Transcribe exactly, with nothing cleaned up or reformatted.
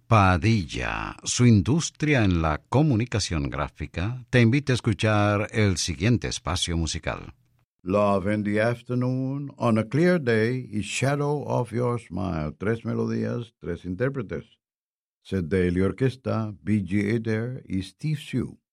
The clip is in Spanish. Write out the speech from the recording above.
Padilla, su industria en la comunicación gráfica, te invita a escuchar el siguiente espacio musical. Love in the Afternoon, On a Clear Day y Shadow of Your Smile. Tres melodías, tres intérpretes. Sed Daly Orquesta, B G. Adair y Steve Sue.